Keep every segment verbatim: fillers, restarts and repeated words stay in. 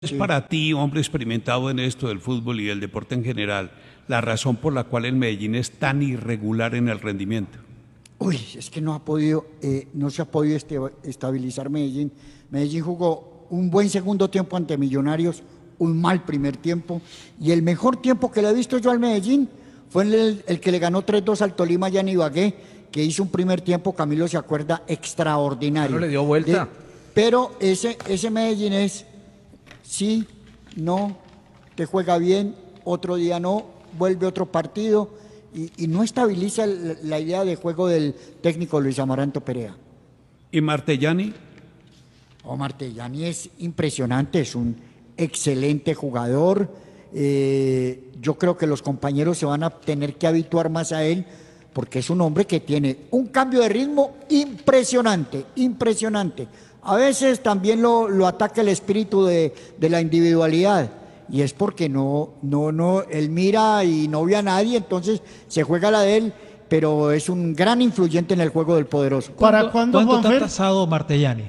Es para ti, hombre experimentado en esto del fútbol y del deporte en general, la razón por la cual el Medellín es tan irregular en el rendimiento. Uy, es que no ha podido, eh, no se ha podido este, estabilizar Medellín. Medellín jugó un buen segundo tiempo ante Millonarios, un mal primer tiempo, y el mejor tiempo que le he visto yo al Medellín fue el, el que le ganó tres dos al Tolima allá en Ibagué, que hizo un primer tiempo, Camilo se acuerda, extraordinario. No le dio vuelta. De, pero ese, ese Medellín es, sí, no, te juega bien, otro día no, vuelve otro partido y, y no estabiliza el, la idea de juego del técnico Luis Amaranto Perea. ¿Y Martellani? Oh, Martellani es impresionante, es un excelente jugador. Eh, yo creo que los compañeros se van a tener que habituar más a él porque es un hombre que tiene un cambio de ritmo impresionante, impresionante. A veces también lo, lo ataca el espíritu de, de la individualidad y es porque no, no, no, él mira y no ve a nadie, entonces se juega la de él, pero es un gran influyente en el juego del poderoso. ¿Para cuándo, ¿Cuánto Juanfer? está tasado Martellani?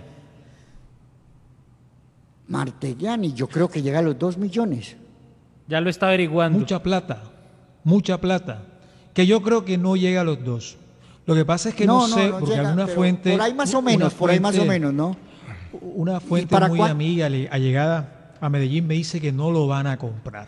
Martellani, yo creo que llega a los dos millones. Ya lo está averiguando. Mucha plata, mucha plata, que yo creo que no llega a los dos. Lo que pasa es que no, no sé, no, no porque llega, alguna fuente... Por ahí más o menos, por ahí más o menos, ¿no? Una fuente muy amiga, allegada a Medellín, me dice que no lo van a comprar,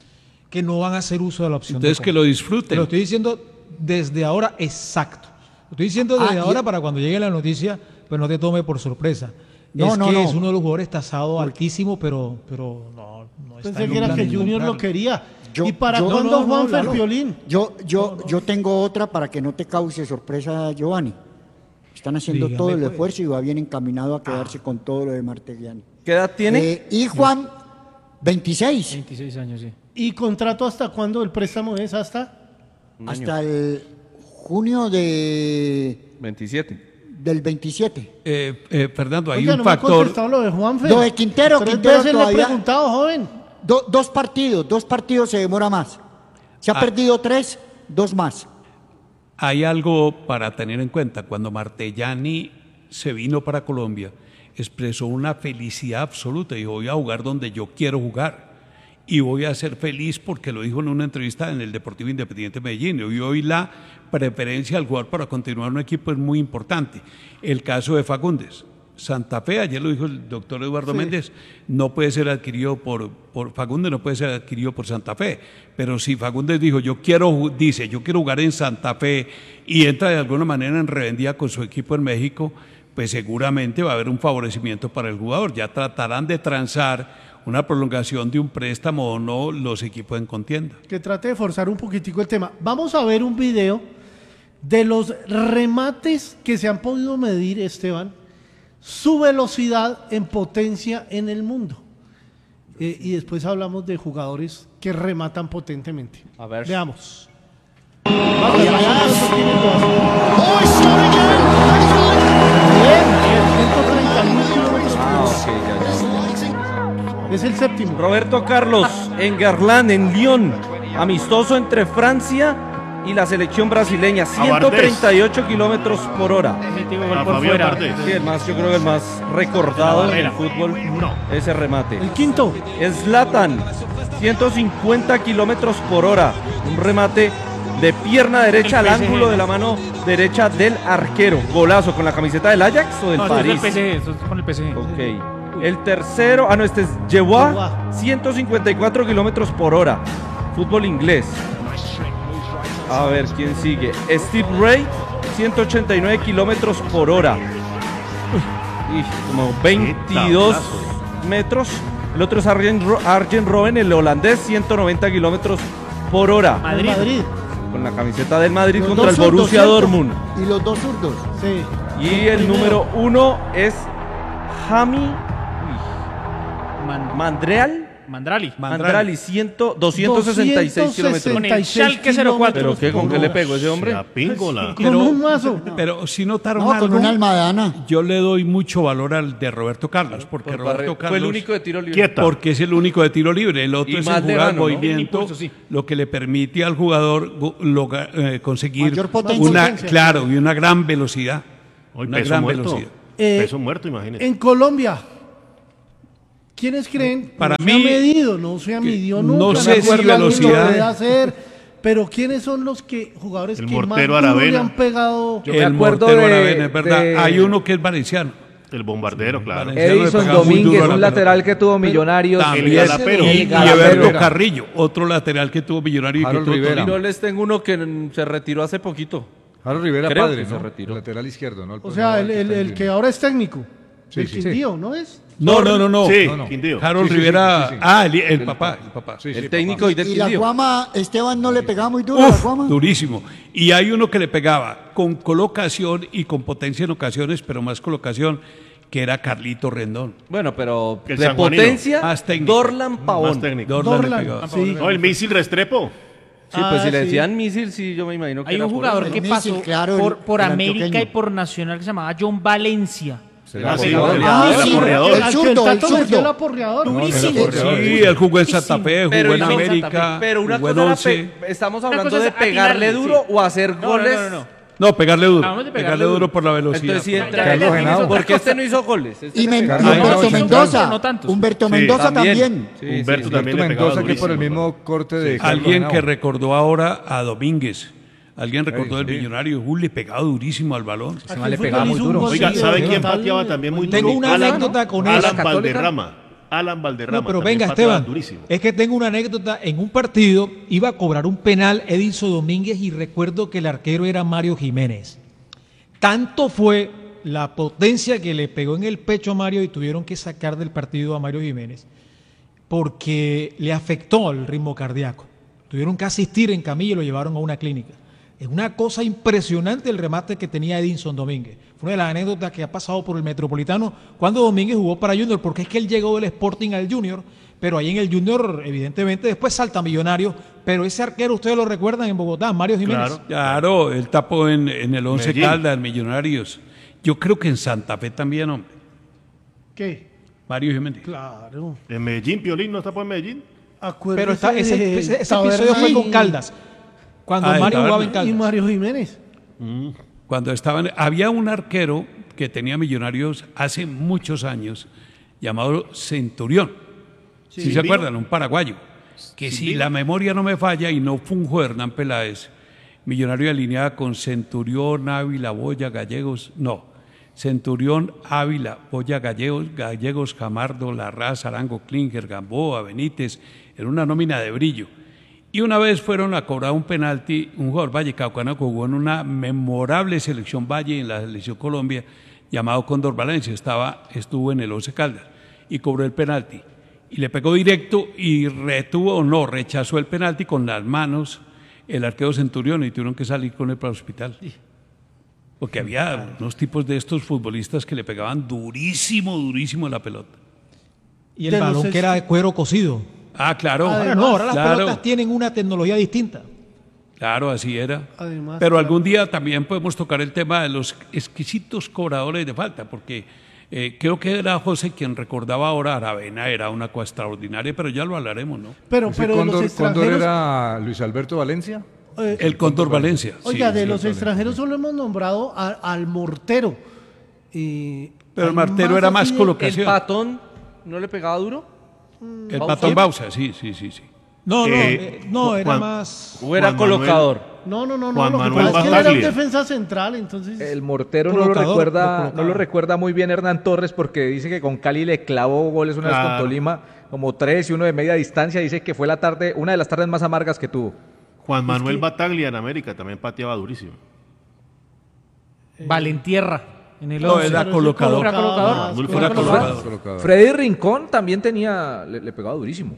que no van a hacer uso de la opción. Entonces de que lo disfruten. Lo estoy diciendo desde ahora exacto. Lo estoy diciendo desde ah, ahora y... para cuando llegue la noticia, pues no te tome por sorpresa. No, es no, que no. es uno de los jugadores tasado altísimo, pero, pero no, no está. Pensé que era que Junior lo quería. Yo, ¿Y para yo, cuándo no, no, Juanfer no, Violín? Yo, yo, no, no. yo tengo otra para que no te cause sorpresa, Giovanni. Están haciendo Dígame, todo el pues. esfuerzo y va bien encaminado a quedarse ah. con todo lo de Martellani. ¿Qué edad tiene? Eh, y Juan, veintiséis. veintiséis años, sí. ¿Y contrato hasta cuándo? ¿El préstamo es hasta? Hasta el junio de... veintisiete. Del veintisiete. Eh, eh, Fernando, hay Oiga, un no factor... Me ha contestado lo de Juanfer. Lo de Quintero, Tres Quintero veces todavía... le he preguntado, joven. Do, dos partidos, dos partidos se demora más. Se ha ah. perdido tres, dos más. Hay algo para tener en cuenta. Cuando Martellani se vino para Colombia, expresó una felicidad absoluta. Dijo, voy a jugar donde yo quiero jugar. Y voy a ser feliz porque lo dijo en una entrevista en el Deportivo Independiente de Medellín. Y hoy la preferencia al jugador para continuar un equipo es muy importante. El caso de Fagundes. Santa Fe, ayer lo dijo el doctor Eduardo sí. Méndez, no puede ser adquirido por, por Fagundes, no puede ser adquirido por Santa Fe. Pero si Fagundes dijo, yo quiero, dice, yo quiero jugar en Santa Fe y entra de alguna manera en revendida con su equipo en México, pues seguramente va a haber un favorecimiento para el jugador. Ya tratarán de transar una prolongación de un préstamo o no los equipos en contienda. Que trate de forzar un poquitico el tema. Vamos a ver un video de los remates que se han podido medir, Esteban, su velocidad en potencia en el mundo. Eh, y después hablamos de jugadores que rematan potentemente. A ver. Veamos. Es el séptimo. Roberto Carlos en Garland, en Lyon. Amistoso entre Francia y la selección brasileña, ciento treinta y ocho kilómetros por hora. Ah, por fuera. Sí, el más, yo creo que el más recordado en el fútbol, no. Ese remate. El quinto. Zlatan, ciento cincuenta kilómetros por hora. Un remate de pierna derecha al ángulo de la mano derecha del arquero. Golazo con la camiseta del Ajax o del no, París. Es del P S G, eso es con el P S G. Ok. El tercero, ah no, este es Yewa, ciento cincuenta y cuatro kilómetros por hora. Fútbol inglés. A ver, ¿quién sigue? Steve Ray, ciento ochenta y nueve kilómetros por hora. Y como veintidós metros. El otro es Arjen, Arjen Robben, el holandés, ciento noventa kilómetros por hora. Madrid. Madrid. Con la camiseta del Madrid los contra el zurdos, Borussia ¿cierto? Dortmund. Y los dos zurdos. Sí. Y el, el número uno es Jami Man Mandreal. Mandrali. Mandrali, doscientos sesenta y seis kilómetros. Con el Schalke cero cuatro. ¿Pero qué? ¿Con qué le pegó ese hombre? La píngola. Con un mazo. Pero si notaron No, algo, con una almadana. yo le doy mucho valor al de Roberto Carlos, porque Por Roberto barre, Carlos fue el único de tiro libre. Quieta. Porque es el único de tiro libre. El otro Y es más el jugar lejano, ¿no? movimiento, Impulso, sí. lo que le permite al jugador loga, eh, conseguir Mayor potencia. una, claro, y una gran velocidad. Hoy una peso gran muerto. velocidad. Eh, Peso muerto, imagínese. En Colombia, ¿Quiénes creen? Para no se ha mí, medido, no se ha medido nunca. no sé me si acuerdo a mí lo velocidad. puede hacer, pero ¿quiénes son los que jugadores El que más mortero duro le Aravena. han pegado? Yo me el acuerdo mortero de- Aravena, es verdad. de- Hay uno que es valenciano. El bombardero, claro. Vale. Valenciano le Edison pegaba muy duro Domínguez, a la un pelota. lateral que tuvo Millonarios. El También. Galapero. Y, El y Galapero. Everto Carrillo, otro lateral que tuvo Millonario y que Harold tuvo Rivera. Y Tolima. no les tengo uno que mm, se retiró hace poquito. Harold Rivera Creo padre, que se ¿no? retiró. El lateral izquierdo, ¿no? El O sea, el, no, el- está en el que Junior. ahora es técnico, Sí, el sí, Quindío, ¿no es? No, no, no, no. Sí, No, no. Quindío. Harold Sí, sí, Rivera. sí, sí, sí. Ah, el, el papá, el papá. Sí, sí, El papá. técnico y del Y la Quindío. Guama, Esteban no le pegaba muy duro a la Uf, Guama. durísimo. Y hay uno que le pegaba con colocación y con potencia en ocasiones, pero más colocación, que era Carlito Rendón. Bueno, pero El de sanjuanino. potencia, Más técnico. Dorlan Más Pavón. técnico. Dorlan le Dorlan, pegaba. sí. No, el misil Restrepo. Sí, pues Ah, si le sí. decían misil, sí, yo me imagino que Hay era un por jugador eso, que ¿no? pasó Messi, claro, el- por, por el América antioqueño. y por Nacional que se llamaba John Valencia. Será Ah, sí, goleador. el- Ah, el sí, aporreador. el Al que zurdo, el Tato metió zurdo. el aporreador. Durísimo. Sí, él jugó en Santa Fe, jugó Pero, en hizo- América, pero una jugó en cosa era Once. pe- estamos Una hablando cosa de es pegarle atinarle, duro sí. o hacer No, no, goles. no, no, no. No, pegarle duro. Hablamos de pegarle, pegarle duro duro. por la velocidad. Entonces sí Ya, entra. ya, ya, ya, ya, Porque este no hizo goles. Este Y le Men- pegaba. Carlos Humberto Mendoza. Mendoza. Pero no tantos. Humberto Sí. Mendoza También. también. Sí, Humberto sí. también Humberto le pegaba Mendoza, que por el durísimo, mismo corte de Carlos Alguien que Henao. recordó ahora a Domínguez. Alguien recordó Ay, del sí. Millonario. Uh, le pegaba durísimo al balón. Aquel le fútbol pegaba muy hizo un duro. gol Oiga, de- ¿saben de quién tal- pateaba también muy Tengo duro? una Alan- anécdota con Alan esa. Valderrama. Alan Valderrama. No, pero también venga, pateaba Esteban. durísimo. Es que tengo una anécdota. En un partido iba a cobrar un penal Edinson Domínguez y recuerdo que el arquero era Mario Jiménez. Tanto fue la potencia que le pegó en el pecho a Mario y tuvieron que sacar del partido a Mario Jiménez porque le afectó el ritmo cardíaco. Tuvieron que asistir en camilla y lo llevaron a una clínica. Es una cosa impresionante el remate que tenía Edinson Domínguez. Fue una de las anécdotas que ha pasado por el Metropolitano cuando Domínguez jugó para Junior, porque es que él llegó del Sporting al Junior, pero ahí en el Junior, evidentemente, después salta Millonario, pero ese arquero, ustedes lo recuerdan en Bogotá, Mario Jiménez. Claro. Claro, él tapó en, en el Once Medellín. Caldas, Millonarios. Yo creo que en Santa Fe también, hombre. ¿Qué? Mario Jiménez. Claro. En Medellín, Piolín no está por Medellín. Acuérdese Pero está- ese, de ese- ese Taberna episodio fue y- con Caldas, cuando Ah, en Mario jugaba en Taberna. Y Caldas. Mario Jiménez. Cuando estaban, había un arquero que tenía Millonarios hace muchos años, llamado Centurión. Si se Silvino. acuerdan, un paraguayo. Que si Silvino. la memoria no me falla y no funjo Hernán Peláez, Millonario alineaba con Centurión, Ávila, Boya, Gallegos, no. Centurión, Ávila, Boya, Gallegos, Gallegos, Jamardo, Larraz, Arango, Klinger, Gamboa, Benítez, en una nómina de brillo. Y una vez fueron a cobrar un penalti, un jugador vallecaucano que jugó en una memorable selección Valle en la selección Colombia, llamado Cóndor Valencia, estaba, estuvo en el Once Caldas y cobró el penalti. Y le pegó directo y retuvo o no, rechazó el penalti con las manos el arquero Centurión y tuvieron que salir con él para el hospital. Porque había unos tipos de estos futbolistas que le pegaban durísimo, durísimo la pelota. Y el De los balón ex- que era de cuero cocido. Ah, claro. Ahora no, ahora las claro. pelotas tienen una tecnología distinta. Claro, así era. Además, Pero claro. algún día también podemos tocar el tema de los exquisitos cobradores de falta, porque eh, creo que era José quien recordaba ahora a Aravena, era una cosa extraordinaria, pero ya lo hablaremos, ¿no? Pero, Ese pero de los Cóndor, Cóndor extranjeros. era Luis Alberto Valencia. eh, El Cóndor Valencia. Oiga, sí, de sí. los extranjeros solo hemos nombrado a- al mortero. Eh, Pero el hay Martero era más así de- colocado. ¿El Ocasión. patón no le pegaba duro? El Bausa. Patón Bausa, sí, sí, sí, sí. No, no, Eh, eh, no, era Juan- más... ¿O era Juan Manuel. colocador? No, no, no, no. Juan Lo que Manuel pasa es que él era un Bataglia. defensa central, entonces. El mortero no lo, Colocador, lo recuerda, colocaba. no lo recuerda muy bien Hernán Torres porque dice que con Cali le clavó goles una vez Claro. con Tolima, como tres y uno de media distancia. Dice que fue la tarde, una de las tardes más amargas que tuvo. Juan Manuel Bataglia en América también pateaba durísimo. Valentierra. En el No, once. era Pero ese colocador. Era colocador. más, Muy Era colocador. colocador. Colocador. Freddy Rincón también tenía, le, le pegaba durísimo.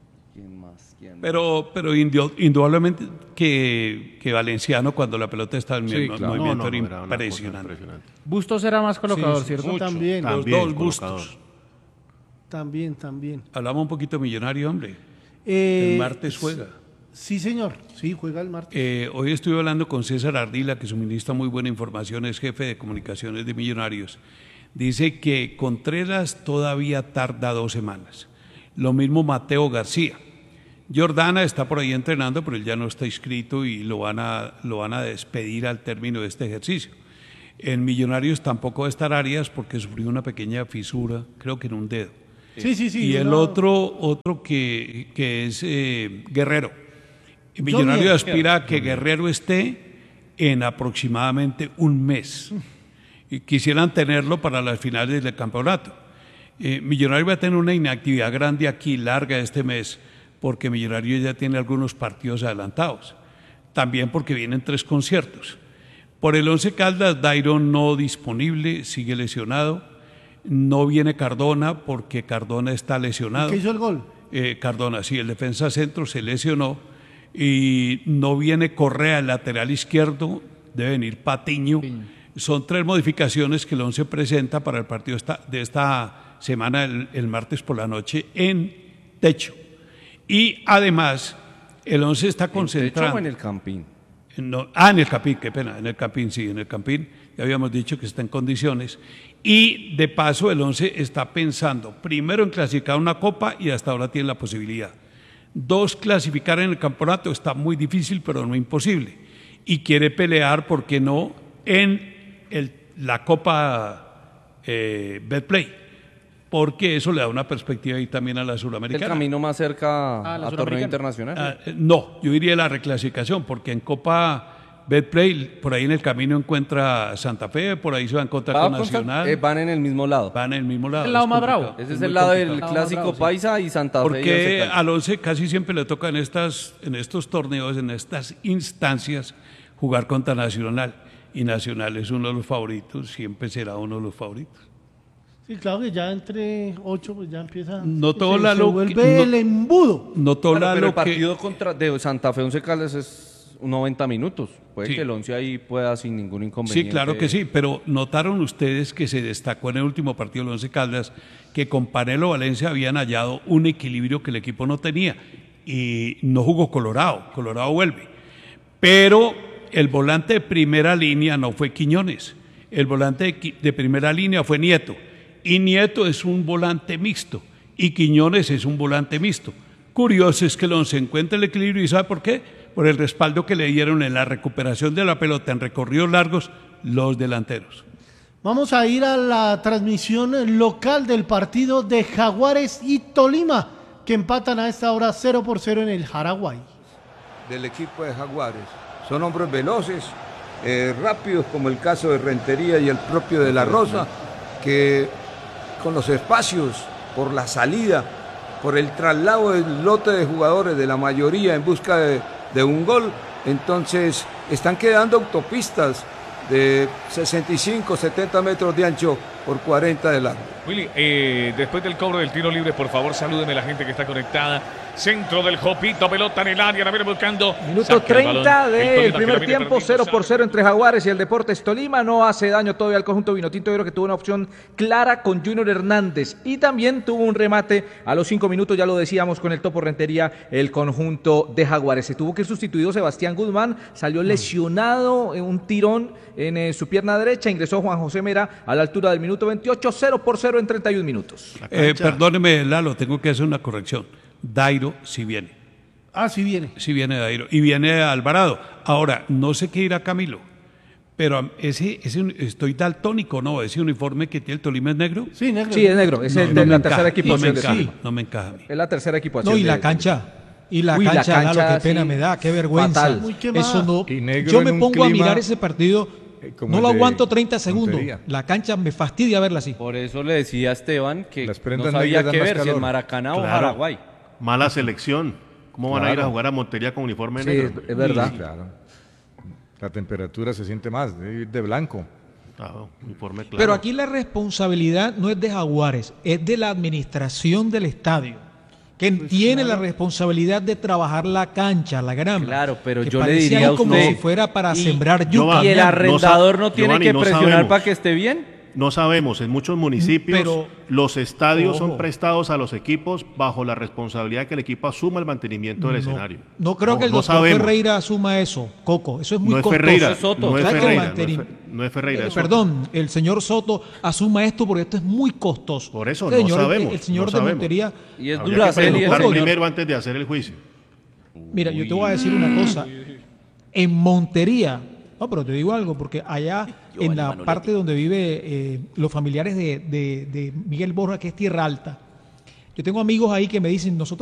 Pero, pero indio- indudablemente que, que Valenciano, cuando la pelota estaba en Sí, mi- claro. movimiento, era era una cosa impresionante. impresionante. Bustos era más colocador, Sí, ¿cierto? Mucho. También. Los También dos colocador. bustos. También, también. Hablamos un poquito de Millonario, hombre. Eh, El martes juega. Sí, señor. Sí, juega el martes. Eh, hoy estuve hablando con César Ardila, que suministra muy buena información, es jefe de comunicaciones de Millonarios. Dice que Contreras todavía tarda dos semanas. Lo mismo Mateo García. Jordana está por ahí entrenando, pero él ya no está inscrito y lo van a, lo van a despedir al término de este ejercicio. En Millonarios tampoco va a estar Arias porque sufrió una pequeña fisura, creo que en un dedo. Sí, sí, sí. y el una- otro, otro que, que es eh, Guerrero. El Millonario Johnny aspira a que Guerrero esté en aproximadamente un mes. Y quisieran tenerlo para las finales del campeonato. Eh, Millonario va a tener una inactividad grande aquí, larga este mes, porque Millonario ya tiene algunos partidos adelantados. También porque vienen tres conciertos. Por el Once Caldas, Dairon no disponible, sigue lesionado. No viene Cardona porque Cardona está lesionado. ¿Qué hizo el gol? Eh, Cardona, sí, el defensa centro se lesionó. Y no viene Correa, el lateral izquierdo, debe venir Patiño. Son tres modificaciones que el Once presenta para el partido esta- de esta semana, el, el martes por la noche, en techo. Y además, el Once está ¿En techo concentrando. o en el Campín? No, ah, en el Campín, qué pena, en el Campín, sí, en el Campín, ya habíamos dicho que está en condiciones. Y de paso, el Once está pensando primero en clasificar una copa y hasta ahora tiene la posibilidad. Dos, clasificar en el campeonato está muy difícil, pero no imposible. Y quiere pelear, ¿por qué no?, en el- la Copa eh, Betplay, porque eso le da una perspectiva ahí también a la El Suramericana. camino más cerca Ah, la a torneo Suramericana. internacional. Ah, eh, no, yo diría la reclasificación, porque en Copa Betplay, por ahí en el camino encuentra Santa Fe, por ahí se va a encontrar Va con a constar- Nacional, eh, van en el mismo lado. van en el mismo lado. El lado es más complicado, bravo. Ese es muy el lado del complicado. clásico bravo, sí. paisa y Santa Fe. y Once Porque Caldas. al Once casi siempre le toca en, estas, en estos torneos, en estas instancias, jugar contra Nacional. Y Nacional es uno de los favoritos, siempre será uno de los favoritos. Sí, claro que ya entre ocho pues ya empieza. Notó se, la se lo- vuelve no- el embudo. Notó Bueno, la pero el lo que- partido contra de Santa Fe Once Caldas es noventa minutos. Puede Sí. que el Once ahí pueda sin ningún Sí, inconveniente. claro que sí, pero notaron ustedes que se destacó en el último partido del Once Caldas que con Panelo Valencia habían hallado un equilibrio que el equipo no tenía y no jugó Colorado, Colorado vuelve. Pero el volante de primera línea no fue Quiñones, el volante de, qui- de primera línea fue Nieto y Nieto es un volante mixto y Quiñones es un volante mixto. Curioso es que el Once encuentra el equilibrio y ¿sabe por qué? Por el respaldo que le dieron en la recuperación de la pelota en recorridos largos los delanteros. Vamos a ir a la transmisión local del partido de Jaguares y Tolima, que empatan a esta hora cero por cero en el Jaraguay. Del equipo de Jaguares. Son hombres veloces, eh, rápidos, como el caso de Rentería y el propio de La Rosa, que con los espacios, por la salida, por el traslado del lote de jugadores, de la mayoría en busca de, de un gol, entonces están quedando autopistas de sesenta y cinco, setenta metros de ancho por cuarenta de largo. Willy, eh, después del cobro del tiro libre, por favor, salúdeme a la gente que está conectada. Centro del Jopito, pelota en el área, la viene buscando. Minuto Saca el balón. treinta El del Tolima que la primer viene tiempo, perdiendo, cero por saca. cero entre Jaguares y el Deportes Tolima. No hace daño todavía al conjunto Vinotinto. Yo creo que tuvo una opción clara con Junior Hernández y también tuvo un remate a los cinco minutos, ya lo decíamos, con el Topo Rentería, el conjunto de Jaguares. Se tuvo que ir sustituido Sebastián Guzmán, salió lesionado en un tirón en eh, su pierna derecha, ingresó Juan José Mera a la altura del minuto veintiocho, cero por cero en treinta y un minutos. Eh, perdóneme, Lalo, tengo que hacer una corrección. Dairo sí viene. Ah, sí viene. Sí viene Dairo. Y viene Alvarado. Ahora, no sé qué irá Camilo, pero ese, ese estoy daltónico, ¿no? Ese uniforme que tiene el Tolima es negro. Sí, negro. Sí, es negro, es No, el no de me la encaja, tercera no me equipación. de encaja, Tolima. no me encaja a mí. Es la tercera equipación. No, y la de- cancha. Y la Uy, la cancha, Lalo, cancha, qué pena sí. me da, qué vergüenza. Fatal. Muy quemada. Eso no. Y negro Yo en me un pongo a clima, mirar ese partido, eh, como no el lo de aguanto treinta segundos. Montería. La cancha me fastidia verla así. Por eso le decía a Esteban que Las no prendas sabía negras dan qué más ver, si calor. en Maracaná o Claro. Paraguay. Mala selección. ¿Cómo van a ir a Claro. jugar a Montería con uniforme Sí, negro? es, es verdad. Sí, claro. La temperatura se siente más, de, de blanco. Ah, uniforme claro. Pero aquí la responsabilidad no es de Jaguares, es de la administración del estadio, que tiene la responsabilidad de trabajar la cancha, la grama. Claro, pero que yo le parece diría ahí a como usted, si fuera para y- sembrar yuca. Giovanni, ¿Y el no sa- arrendador no tiene Giovanni, que no presionar sabemos. para que esté bien? No sabemos, en muchos municipios Pero- los estadios son Ojo. prestados a los equipos bajo la responsabilidad que el equipo asuma el mantenimiento del No, escenario. no creo que el no doctor sabemos. Ferreira asuma eso, Coco. Eso es muy No es costoso. Ferreira, Eso es Soto. no es ¿Sabe que el Ferreira, no es manteni- Fe- no es Ferreira, Eh, es Soto. perdón, el señor Soto asuma esto porque esto es muy costoso. Por eso, El no señor- sabemos, El señor no de sabemos. Montería, Y es Habría que Duracell y el preguntar señor. primero antes de hacer el juicio. mira, yo te voy a decir una cosa. En Montería, no, pero te digo algo, porque allá en la parte donde vive eh, los familiares de, de- de Miguel Borja, que es Tierra Alta, Yo tengo amigos ahí que me dicen, nosotros